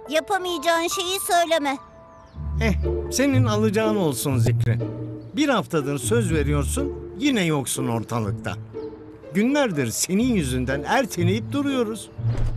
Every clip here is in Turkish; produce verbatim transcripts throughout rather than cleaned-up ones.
Yapamayacağın şeyi söyleme. Eh, senin alacağın olsun Zikri. Bir haftadır söz veriyorsun, yine yoksun ortalıkta. Günlerdir senin yüzünden erteleyip duruyoruz.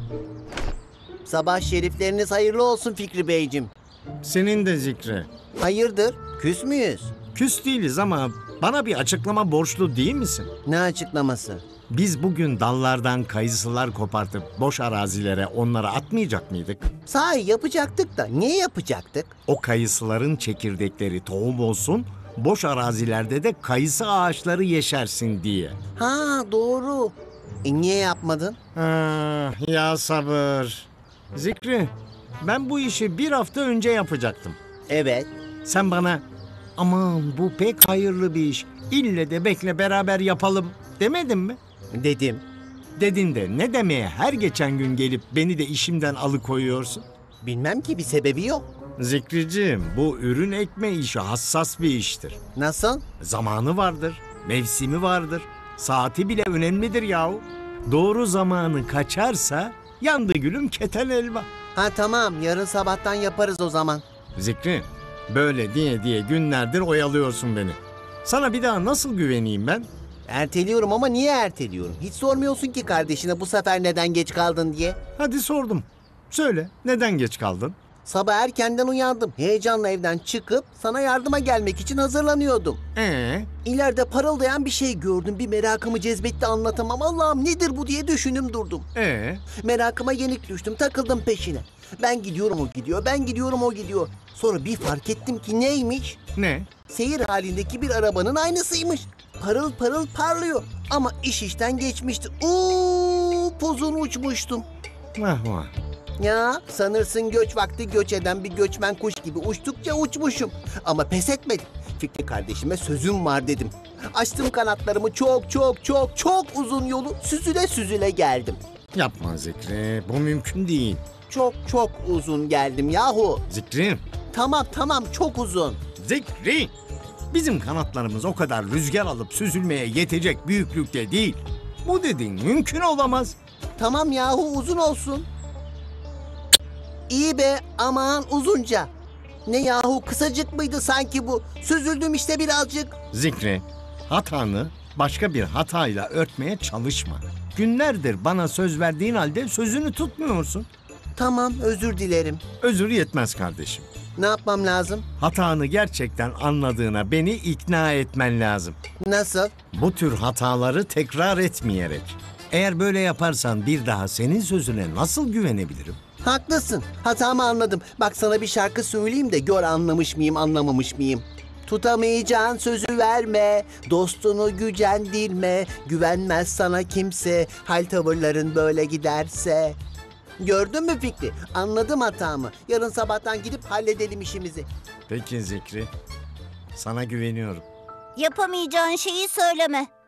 Sabah şerifleriniz hayırlı olsun Fikri Beyciğim. Senin de Zikri. Hayırdır? Küs müyüz? Küs değiliz ama bana bir açıklama borçlu değil misin? Ne açıklaması? Biz bugün dallardan kayısılar kopartıp boş arazilere onları atmayacak mıydık? Sahi yapacaktık da niye yapacaktık? O kayısıların çekirdekleri tohum olsun, boş arazilerde de kayısı ağaçları yeşersin diye. Ha doğru. E niye yapmadın? Ah, ya sabır. Zikri, ben bu işi bir hafta önce yapacaktım. Evet. Sen bana, aman bu pek hayırlı bir iş, ille de bekle beraber yapalım demedin mi? Dedim. Dedin de ne demeye her geçen gün gelip beni de işimden alıkoyuyorsun? Bilmem ki bir sebebi yok. Zikriciğim, bu ürün ekme işi hassas bir iştir. Nasıl? Zamanı vardır, mevsimi vardır, saati bile önemlidir yahu. Doğru zamanı kaçarsa yandı gülüm keten elma. Ha tamam yarın sabahtan yaparız o zaman. Zikri, böyle diye diye günlerdir oyalıyorsun beni. Sana bir daha nasıl güveneyim ben? Erteliyorum ama niye erteliyorum? Hiç sormuyorsun ki kardeşine bu sefer neden geç kaldın diye. Hadi sordum. Söyle, neden geç kaldın? Sabah erkenden uyandım. Heyecanla evden çıkıp sana yardıma gelmek için hazırlanıyordum. Ee, İleride parıldayan bir şey gördüm. Bir merakımı cezbetti anlatamam. Allah'ım nedir bu diye düşünüm durdum. ee, Merakıma yenik düştüm. Takıldım peşine. Ben gidiyorum o gidiyor. Ben gidiyorum o gidiyor. Sonra bir fark ettim ki neymiş? ne? Seyir halindeki bir arabanın aynısıymış. Parıl parıl parlıyor. Ama iş işten geçmişti. Uuu uzun uçmuştum. Vah vah. Ya sanırsın göç vakti göç eden bir göçmen kuş gibi uçtukça uçmuşum. Ama pes etmedim. Fikri kardeşime sözüm var dedim. Açtım kanatlarımı çok çok çok çok uzun yolu süzüle süzüle geldim. Yapma Zikri, bu mümkün değil. Çok çok uzun geldim yahu. Zikri, Tamam tamam çok uzun. Zikri! Bizim kanatlarımız o kadar rüzgar alıp süzülmeye yetecek büyüklükte değil. Bu dediğin mümkün olamaz. Tamam yahu uzun olsun. İyi be aman uzunca. Ne yahu kısacık mıydı sanki bu? Süzüldüm işte birazcık. Zikri, hatanı başka bir hatayla örtmeye çalışma. Günlerdir bana söz verdiğin halde sözünü tutmuyorsun. Tamam özür dilerim. Özür yetmez kardeşim. Ne yapmam lazım? Hatanı gerçekten anladığına beni ikna etmen lazım. Nasıl? Bu tür hataları tekrar etmeyerek. Eğer böyle yaparsan bir daha senin sözüne nasıl güvenebilirim? Haklısın. Hatamı anladım. Bak sana bir şarkı söyleyeyim de gör anlamış mıyım, anlamamış mıyım? Tutamayacağın sözü verme, dostunu gücendirme, güvenmez sana kimse, hal tavırların böyle giderse. Gördün mü Fikri? Anladım hatamı. Yarın sabahtan gidip halledelim işimizi. Peki Zikri, sana güveniyorum. Yapamayacağın şeyi söyleme.